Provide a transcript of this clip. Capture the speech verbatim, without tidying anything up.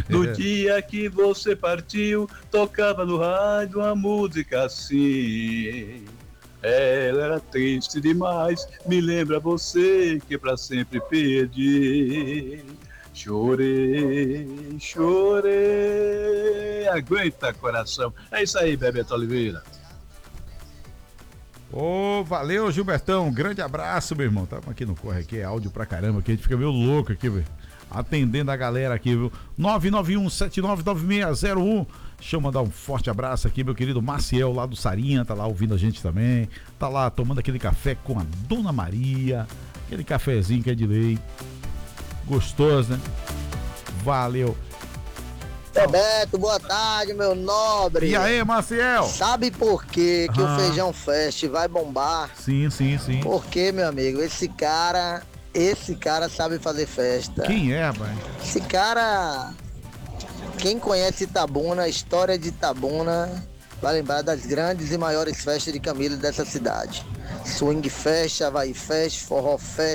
No dia que você partiu, tocava no rádio uma música assim. Ela era triste demais, me lembra você que pra sempre perdi. Chorei, chorei, aguenta coração. É isso aí, Bebeto Oliveira. Ô, oh, valeu, Gilbertão, grande abraço, meu irmão. Tamo aqui no Corre aqui, é áudio pra caramba, que a gente fica meio louco aqui, velho. Atendendo a galera aqui, viu? nove nove um sete nove nove seis zero um. Deixa eu mandar um forte abraço aqui, meu querido Maciel, lá do Sarinha, tá lá ouvindo a gente também. Tá lá tomando aquele café com a Dona Maria. Aquele cafezinho que é de lei. Gostoso, né? Valeu. Bebeto, boa tarde, meu nobre. E aí, Maciel? Sabe por quê que ah. o Feijão Fest vai bombar? Sim, sim, sim. Porque, meu amigo, esse cara... Esse cara sabe fazer festa. Quem é, pai? Esse cara... Quem conhece Itabuna, a história de Itabuna, vai lembrar das grandes e maiores festas de Camilo dessa cidade. Swing Fest, Havaí Fest, Forró Fest.